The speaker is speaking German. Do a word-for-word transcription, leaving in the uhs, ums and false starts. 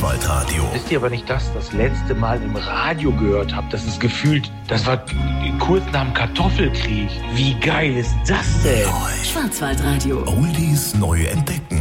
Schwarzwaldradio. Wisst ihr aber nicht, dass das letzte Mal im Radio gehört habe? Das ist gefühlt, das war kurz nach dem Kartoffelkrieg. Wie geil ist das denn? Neu. Schwarzwaldradio. Oldies neu entdecken.